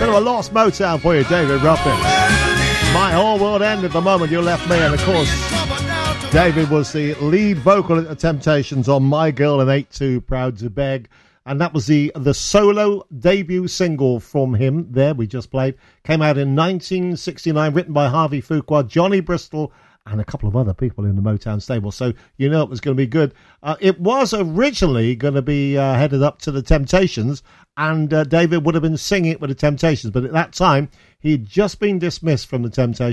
of a lost Motown for you, David Ruffin. My whole world ended the moment you left me, and of course, David was the lead vocal at the Temptations on My Girl and 8-2, Proud to Beg. And that was the solo debut single from him. There, we just played. Came out in 1969, written by Harvey Fuqua, Johnny Bristol, and a couple of other people in the Motown stable. So you know it was going to be good. It was originally going to be headed up to the Temptations, and David would have been singing it with the Temptations. But at that time, he'd just been dismissed from the Temptations.